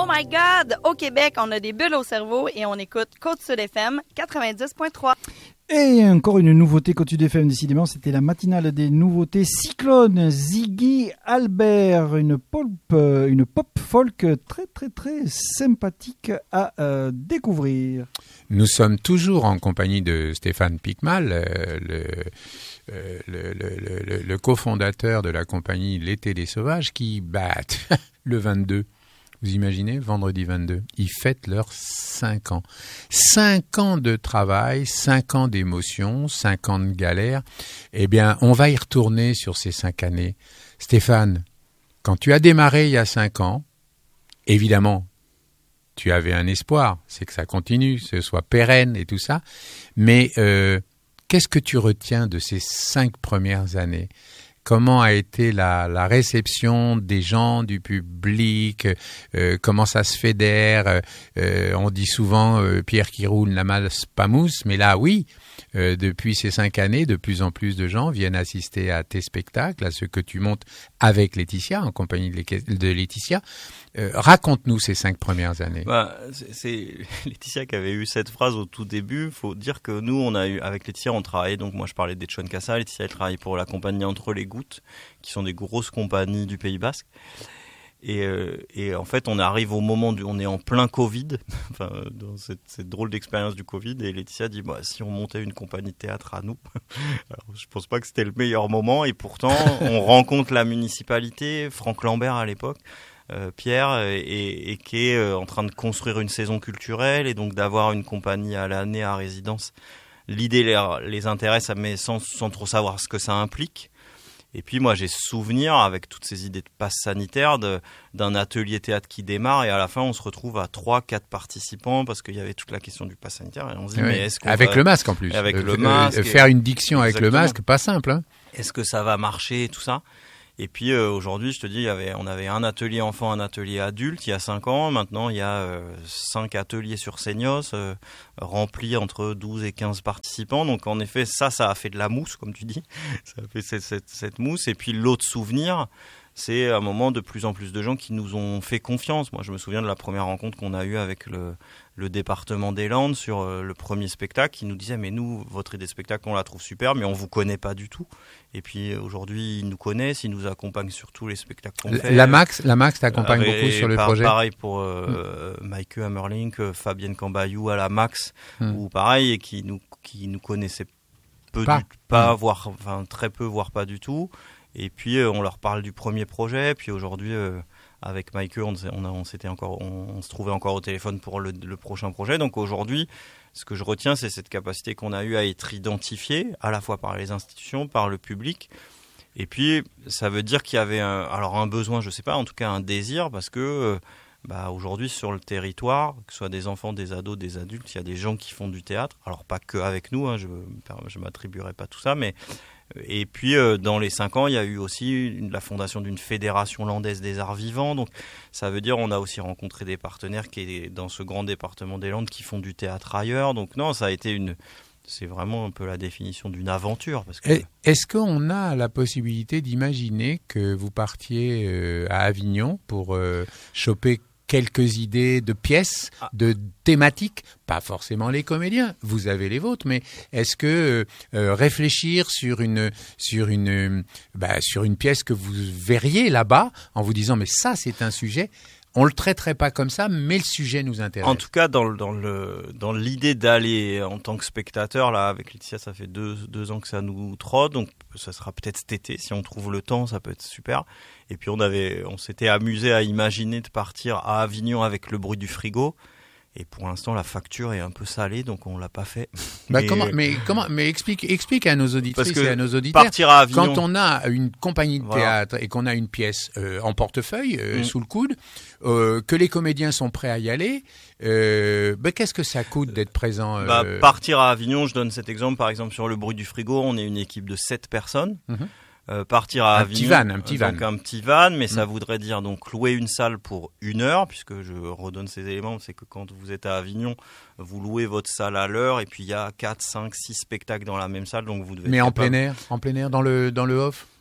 my God! Au Québec, on a des bulles au cerveau et on écoute Côte-Sud FM 90.3. Et encore une nouveauté Côte-Sud FM, décidément, c'était la matinale des nouveautés Cyclone, Ziggy Albert, une pop folk très très très sympathique à découvrir. Nous sommes toujours en compagnie de Stéphane Picmal, le cofondateur de la compagnie L'été des Sauvages, qui battent le 22. Vous imaginez, vendredi 22, ils fêtent leurs 5 ans. 5 ans de travail, 5 ans d'émotion, 5 ans de galère. Eh bien, on va y retourner sur ces 5 années. Stéphane, quand tu as démarré il y a 5 ans, évidemment, tu avais un espoir, c'est que ça continue, que ce soit pérenne et tout ça. Mais qu'est-ce que tu retiens de ces 5 premières années ? Comment a été la réception des gens, du public, comment ça se fédère, on dit souvent Pierre qui roule n'amasse pas mousse, mais là oui, depuis ces 5 années, de plus en plus de gens viennent assister à tes spectacles, à ceux que tu montes avec Laetitia, en compagnie de Laetitia. Raconte-nous ces 5 premières années. C'est Laetitia qui avait eu cette phrase au tout début. Faut dire que nous, on a eu, avec Laetitia, on travaillait, donc moi je parlais d'Etchon Casa, Laetitia elle travaille pour la compagnie Entre les Gouttes, qui sont des grosses compagnies du Pays Basque. Et en fait, on arrive au moment on est en plein Covid, enfin, dans cette drôle d'expérience du Covid, et Laetitia dit, si on montait une compagnie de théâtre à nous. Alors, je pense pas que c'était le meilleur moment, et pourtant, on rencontre la municipalité, Franck Lambert à l'époque, Pierre, et qui est en train de construire une saison culturelle, et donc d'avoir une compagnie à l'année à résidence. L'idée les intéresse, mais sans trop savoir ce que ça implique. Et puis moi j'ai souvenir, avec toutes ces idées de passe sanitaire, d'un atelier théâtre qui démarre, et à la fin on se retrouve à 3-4 participants parce qu'il y avait toute la question du passe sanitaire, et on se dit mais est-ce qu'on avec le masque en plus, avec le masque, faire une diction avec exactement. le masque, pas simple, hein. Est-ce que ça va marcher et tout ça? Et puis aujourd'hui, je te dis, on avait un atelier enfant, un atelier adulte il y a 5 ans. Maintenant, il y a 5 ateliers sur Seignos, remplis entre 12 et 15 participants. Donc en effet, ça a fait de la mousse, comme tu dis. Ça a fait cette mousse. Et puis l'autre souvenir, c'est un moment de plus en plus de gens qui nous ont fait confiance. Moi, je me souviens de la première rencontre qu'on a eue avec le département des Landes sur le premier spectacle, qui nous disait mais nous, votre idée de spectacle, on la trouve super, mais on vous connaît pas du tout. Et puis aujourd'hui, ils nous connaissent, ils nous accompagnent sur tous les spectacles qu'on fait. La Max t'accompagne beaucoup sur le projet. Pareil pour Maike Hammerlink, Fabienne Cambayou à la Max, ou pareil, et qui nous connaissaient voire très peu, voire pas du tout. Et puis on leur parle du premier projet. Puis aujourd'hui, avec Maike, on se trouvait encore au téléphone pour le prochain projet. Donc aujourd'hui, ce que je retiens, c'est cette capacité qu'on a eue à être identifié, à la fois par les institutions, par le public. Et puis ça veut dire qu'il y avait un besoin, je sais pas, en tout cas un désir, parce que aujourd'hui sur le territoire, que ce soit des enfants, des ados, des adultes, il y a des gens qui font du théâtre. Alors pas que avec nous, hein, je m'attribuerai pas tout ça, mais et puis dans les 5 ans, il y a eu aussi la fondation d'une fédération landaise des arts vivants. Donc ça veut dire on a aussi rencontré des partenaires qui est dans ce grand département des Landes qui font du théâtre ailleurs. Donc non, ça a été c'est vraiment un peu la définition d'une aventure. Parce que... Est-ce qu'on a la possibilité d'imaginer que vous partiez à Avignon pour choper quelques idées de pièces, de thématiques, pas forcément les comédiens, vous avez les vôtres, mais est-ce que réfléchir sur une pièce que vous verriez là-bas en vous disant mais ça c'est un sujet, on le traiterait pas comme ça, mais le sujet nous intéresse. En tout cas, dans l'idée d'aller en tant que spectateur, là, avec Laetitia, ça fait 2 ans que ça nous trotte, donc ça sera peut-être cet été, si on trouve le temps, ça peut être super. Et puis on s'était amusé à imaginer de partir à Avignon avec le bruit du frigo. Et pour l'instant, la facture est un peu salée, donc on l'a pas fait. Mais explique à nos auditrices et à nos auditeurs. Partir à Avignon. Quand on a une compagnie de théâtre et qu'on a une pièce en portefeuille, sous le coude, que les comédiens sont prêts à y aller, qu'est-ce que ça coûte d'être présent Partir à Avignon, je donne cet exemple. Par exemple, sur le bruit du frigo, on est une équipe de 7 personnes. Partir à Avignon, un petit van, mais ça voudrait dire donc louer une salle pour 1 heure, puisque je redonne ces éléments, c'est que quand vous êtes à Avignon, vous louez votre salle à l'heure, et puis il y a 4, 5, 6 spectacles dans la même salle, donc vous devez. Mais en plein air, dans le off.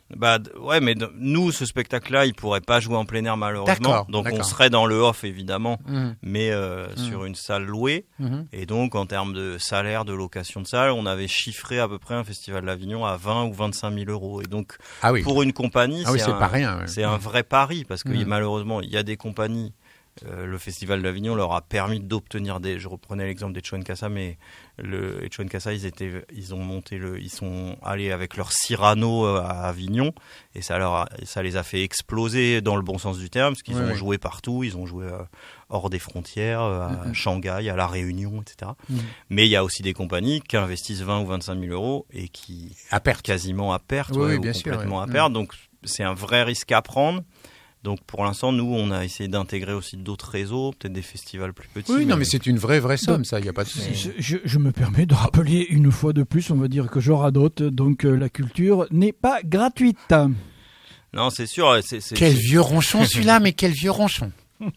Ouais, mais nous, ce spectacle-là, il pourrait pas jouer en plein air malheureusement. D'accord, donc d'accord. on serait dans le off évidemment, mais sur une salle louée. Mhm. Et donc en termes de salaire, de location de salle, on avait chiffré à peu près un festival de l'Avignon à 20 ou 25 000 euros. Et donc pour une compagnie, c'est pas rien. Ouais. C'est un vrai pari parce que malheureusement, il y a des compagnies. Le Festival d'Avignon leur a permis d'obtenir je reprenais l'exemple des Chouan Casa, mais les Chouan Casa, ils sont allés avec leur Cyrano à Avignon et ça les a fait exploser dans le bon sens du terme, parce qu'ils ont joué partout, ils ont joué hors des frontières, à Shanghai, à La Réunion, etc. Mais il y a aussi des compagnies qui investissent 20 ou 25 000 euros et qui quasiment à perte, ou complètement à perte. Donc c'est un vrai risque à prendre. Donc pour l'instant, nous, on a essayé d'intégrer aussi d'autres réseaux, peut-être des festivals plus petits. Oui, mais c'est une vraie somme, ça, il n'y a pas de souci. Je me permets de rappeler une fois de plus, on va dire que je radote, donc la culture n'est pas gratuite. Non, c'est sûr. Quel vieux ronchon celui-là, mais quel vieux ronchon.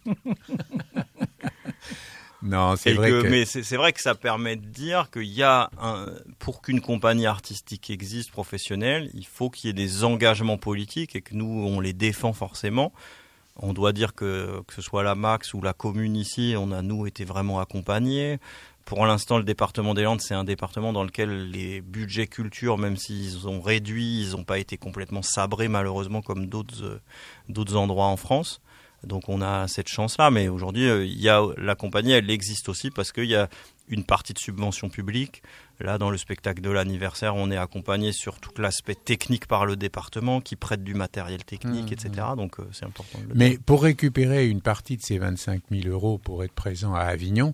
Non, c'est vrai que... Mais c'est vrai que ça permet de dire qu'il y a pour qu'une compagnie artistique existe professionnelle, il faut qu'il y ait des engagements politiques et que nous, on les défend forcément. On doit dire que ce soit la Max ou la commune ici, on a, nous, été vraiment accompagnés. Pour l'instant, le département des Landes, c'est un département dans lequel les budgets culture, même s'ils ont réduit, ils n'ont pas été complètement sabrés, malheureusement, comme d'autres endroits en France. Donc on a cette chance-là, mais aujourd'hui, la compagnie, elle existe aussi parce qu'il y a une partie de subvention publique. Là, dans le spectacle de l'anniversaire, on est accompagné sur tout l'aspect technique par le département qui prête du matériel technique, etc. Donc c'est important de le dire. Mais pour récupérer une partie de ces 25 000 euros pour être présent à Avignon,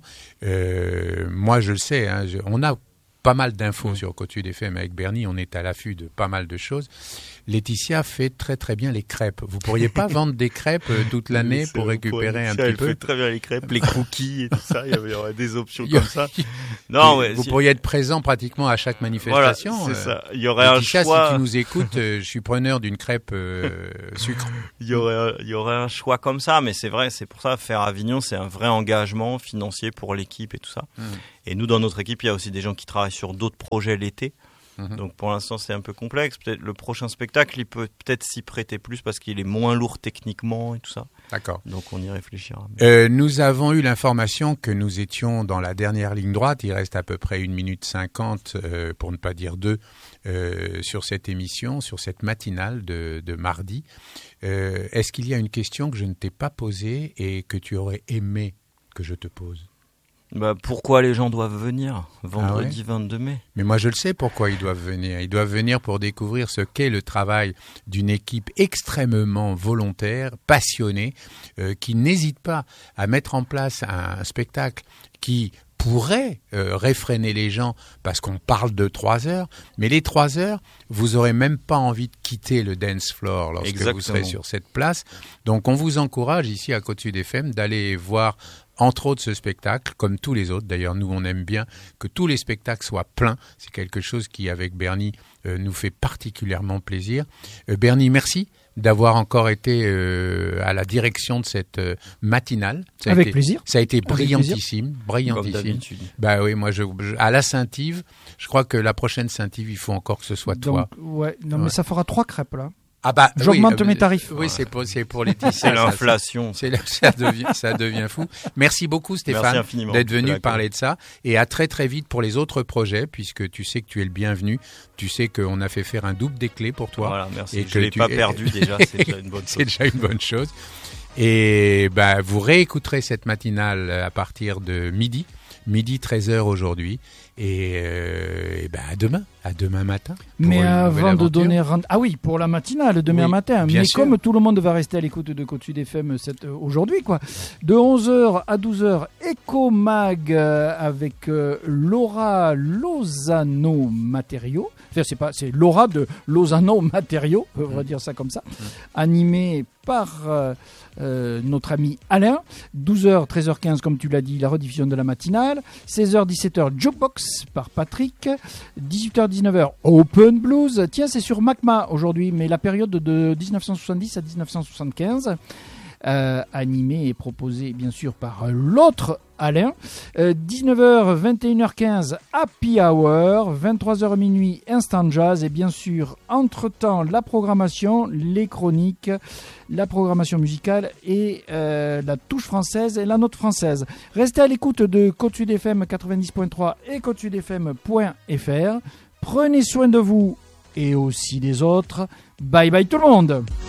moi je le sais, on a pas mal d'infos sur Côte Sud FM avec Bernie, on est à l'affût de pas mal de choses. Laetitia fait très très bien les crêpes. Vous pourriez pas vendre des crêpes toute l'année pour récupérer un petit peu? Elle fait très bien les crêpes, les cookies et tout ça. Il y aurait des options comme ça. Non, vous pourriez être présent pratiquement à chaque manifestation. Voilà, c'est ça. Il y aurait Laetitia, un choix. Si tu nous écoutes, je suis preneur d'une crêpe sucre. Il y aurait un choix comme ça, mais c'est vrai, c'est pour ça faire Avignon, c'est un vrai engagement financier pour l'équipe et tout ça. Et nous, dans notre équipe, il y a aussi des gens qui travaillent sur d'autres projets l'été. Donc pour l'instant c'est un peu complexe. Peut-être le prochain spectacle il peut peut-être s'y prêter plus parce qu'il est moins lourd techniquement et tout ça. D'accord. Donc on y réfléchira. Nous avons eu l'information que nous étions dans la dernière ligne droite. Il reste à peu près 1 minute 50 pour ne pas dire 2 sur cette émission, sur cette matinale de mardi. Est-ce qu'il y a une question que je ne t'ai pas posée et que tu aurais aimé que je te pose? Pourquoi les gens doivent venir vendredi 22 mai? Mais moi je le sais pourquoi ils doivent venir. Ils doivent venir pour découvrir ce qu'est le travail d'une équipe extrêmement volontaire, passionnée, qui n'hésite pas à mettre en place un spectacle qui pourrait réfréner les gens parce qu'on parle de 3 heures, mais les 3 heures, vous n'aurez même pas envie de quitter le dance floor lorsque vous serez sur cette place. Donc on vous encourage ici à Côte Sud FM d'aller voir entre autres ce spectacle, comme tous les autres. D'ailleurs, nous, on aime bien que tous les spectacles soient pleins. C'est quelque chose qui, avec Bernie, nous fait particulièrement plaisir. Bernie, merci d'avoir encore été à la direction de cette matinale. Avec plaisir. Ça a été brillantissime. Comme d'habitude. Bah oui, moi, à la Saint-Yves, je crois que la prochaine Saint-Yves, il faut encore que ce soit toi. Mais ça fera 3 crêpes, là. J'augmente mes tarifs. Oui, c'est pour Laetitia. C'est l'inflation. Ça devient fou. Merci beaucoup Stéphane d'être venu parler de ça. Et à très très vite pour les autres projets, puisque tu sais que tu es le bienvenu. Tu sais qu'on a fait faire un double des clés pour toi. Voilà, merci. Et je ne l'ai pas perdu déjà, c'est déjà une bonne chose. C'est déjà une bonne chose. Et vous réécouterez cette matinale à partir de midi 13h aujourd'hui. Et à demain matin. Mais avant de donner pour la matinale demain matin. Mais sûr. Comme tout le monde va rester à l'écoute de Côte Sud FM aujourd'hui, quoi. De 11h à 12h, Ecomag avec Laura Lozano Matériaux. Enfin, c'est Laura de Lozano Matériaux, on va dire ça comme ça. Animé par notre ami Alain. 12h, 13h15, comme tu l'as dit, la rediffusion de la matinale. 16h, 17h, Jukebox par Patrick. 18h, 19h, Open Blues. Tiens, c'est sur Macma aujourd'hui, mais la période de 1970 à 1975. animé et proposé bien sûr par l'autre Alain. 19h, 21h15 Happy Hour, 23h minuit Instant Jazz et bien sûr entre-temps la programmation, les chroniques, la programmation musicale et la touche française et la note française. Restez à l'écoute de Côte Sud FM 90.3 et côtesudfm.fr. Prenez soin de vous et aussi des autres. Bye bye tout le monde.